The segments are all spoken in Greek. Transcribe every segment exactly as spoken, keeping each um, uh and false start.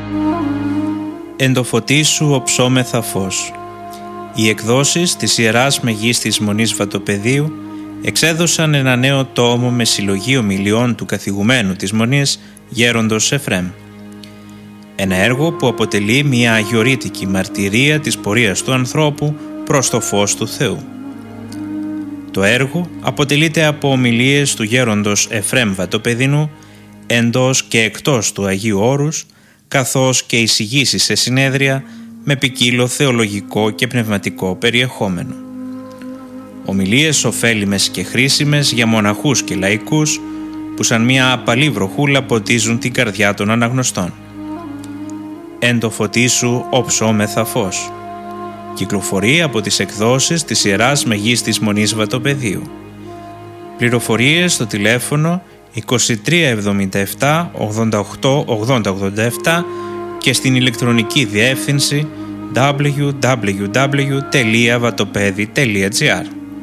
Εν το φωτί σου οψόμεθα φως. Οι εκδόσεις της Ιεράς Μεγίστης Μονής Βατοπεδίου εξέδωσαν ένα νέο τόμο με συλλογή ομιλιών του καθηγουμένου της Μονής Γέροντος Εφραίμ. Ένα έργο που αποτελεί μια αγιορείτικη μαρτυρία της πορείας του ανθρώπου προς το φως του Θεού. Το έργο αποτελείται από ομιλίες του Γέροντος Εφραίμ Βατοπεδινού εντός και εκτός του Αγίου Όρους, καθώς και εισηγήσεις σε συνέδρια με ποικίλο θεολογικό και πνευματικό περιεχόμενο. Ομιλίες ωφέλιμες και χρήσιμες για μοναχούς και λαϊκούς που σαν μια απαλή βροχούλα ποτίζουν την καρδιά των αναγνωστών. Εν το φωτί σου οψόμεθα φως. Κυκλοφορεί από τις εκδόσεις της Ιεράς Μεγίστης Μονής Βατοπεδίου. Πληροφορίες στο τηλέφωνο είκοσι τρία εβδομήντα επτά ογδόντα οκτώ ογδόντα ογδόντα επτά και στην ηλεκτρονική διεύθυνση double-u double-u double-u τελεία vatopedi τελεία gr.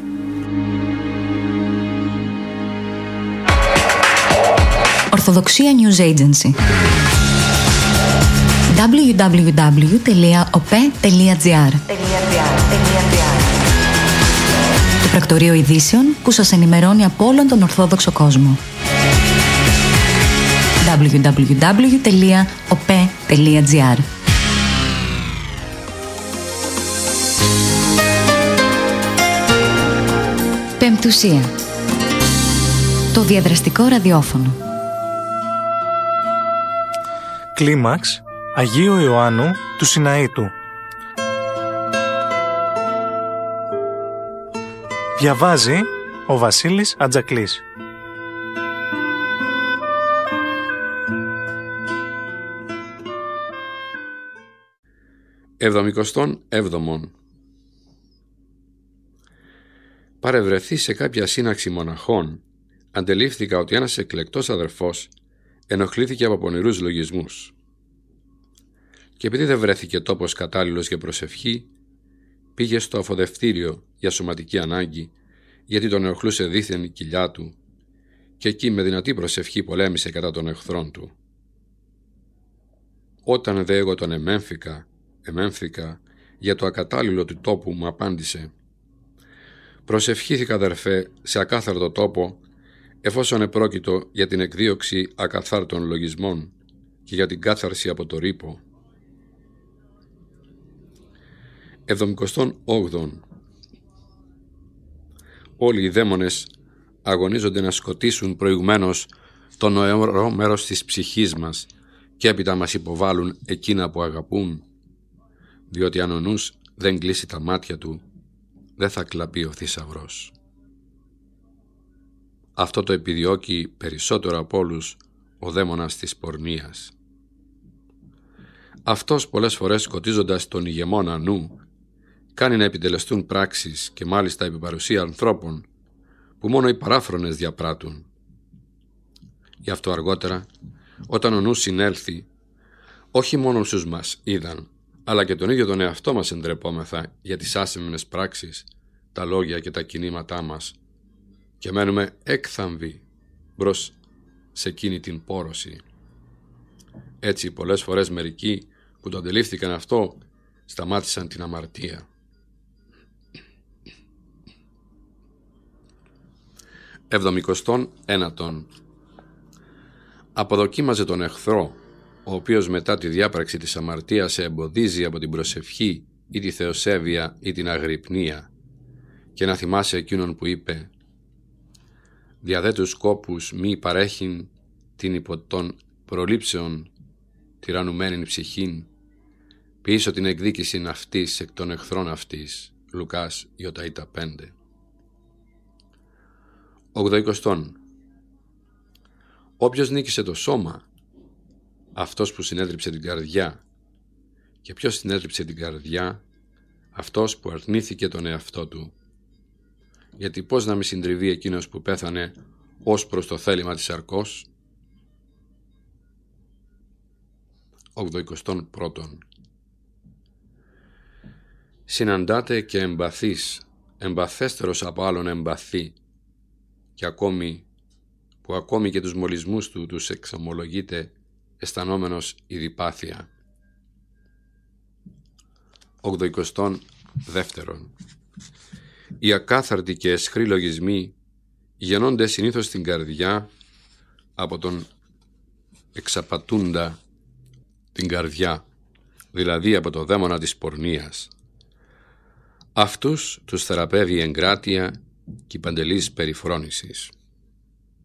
Ορθοδοξία News Agency. double-u double-u double-u τελεία ο πι ι τελεία gr. Το πρακτορείο ειδήσεων που σας ενημερώνει από όλον τον Ορθόδοξο κόσμο. double-u double-u double-u τελεία ο πι ι τελεία gr. Πεμπτουσία. Το διαδραστικό ραδιόφωνο. Κλίμαξ Αγίου Ιωάννου του Σιναήτου. Διαβάζει ο Βασίλης Ατζακλής. Εβδομηκοστόν έβδομον. Παρευρεθεί σε κάποια σύναξη μοναχών, αντελήφθηκα ότι ένας εκλεκτός αδερφός ενοχλήθηκε από πονηρούς λογισμούς. Και επειδή δεν βρέθηκε τόπος κατάλληλος για προσευχή, πήγε στο αφοδευτήριο για σωματική ανάγκη, γιατί τον ενοχλούσε δίθεν η κοιλιά του, και εκεί με δυνατή προσευχή πολέμησε κατά των εχθρών του. Όταν δε εγώ τον εμέμφηκα, εμέμφθηκα για το ακατάλληλο του τόπου, μου απάντησε: «Προσευχήθηκα, αδερφέ, σε ακάθαρτο τόπο, εφόσον επρόκειτο για την εκδίωξη ακαθάρτων λογισμών και για την κάθαρση από το ρήπο». Εβδομηκοστόν όγδον. Όλοι οι δαίμονες αγωνίζονται να σκοτήσουν προηγουμένως το νοερό μέρος της ψυχής μας και έπειτα μας υποβάλλουν εκείνα που αγαπούν, διότι αν ο νους δεν κλείσει τα μάτια του, δεν θα κλαπεί ο θησαυρός. Αυτό το επιδιώκει περισσότερο από όλους ο δαίμονας της πορνείας. Αυτός πολλές φορές σκοτίζοντας τον ηγεμόνα νου, κάνει να επιτελεστούν πράξεις και μάλιστα επί παρουσία ανθρώπων που μόνο οι παράφρονες διαπράττουν. Γι' αυτό αργότερα, όταν ο νους συνέλθει, όχι μόνο όσους μας είδαν, αλλά και τον ίδιο τον εαυτό μας εντρεπόμεθα για τις άσεμνες πράξεις, τα λόγια και τα κινήματά μας, και μένουμε έκθαμβοι μπρος σε εκείνη την πόρωση. Έτσι πολλές φορές μερικοί που το αντιλήφθηκαν αυτό σταμάτησαν την αμαρτία. Εβδομηκοστόν ένατον. Αποδοκίμαζε τον εχθρό, ο οποίος μετά τη διάπραξη της αμαρτίας σε εμποδίζει από την προσευχή ή τη θεοσέβεια ή την αγρυπνία, και να θυμάσαι εκείνον που είπε: «Διαδέ τους σκόπους μη παρέχειν την υπό των προλήψεων τυραννουμένην ψυχήν, πίσω την εκδίκησιν αυτής εκ των εχθρών αυτής». Λουκάς Ιωταΐτα πέντε. Ογδοηκοστόν. Όποιος νίκησε το σώμα, αυτός που συνέτριψε την καρδιά, και ποιος συνέτριψε την καρδιά, αυτός που αρνήθηκε τον εαυτό του. Γιατί πώς να μη συντριβεί εκείνος που πέθανε ως προς το θέλημα της σαρκός. Ογδοηκοστόν πρώτον. Συναντάτε και εμπαθείς, εμπαθέστερος από άλλον εμπαθή, και ακόμη που ακόμη και τους μολυσμούς του τους εξομολογείται, αισθανόμενος η διπάθεια. ογδοηκοστό δεύτερο. Οι ακάθαρτοι και αισχροί λογισμοί γεννώνται συνήθως στην καρδιά από τον εξαπατούντα την καρδιά, δηλαδή από το δαίμονα της πορνείας. Αυτούς τους θεραπεύει η εγκράτεια και η παντελής περιφρόνησης.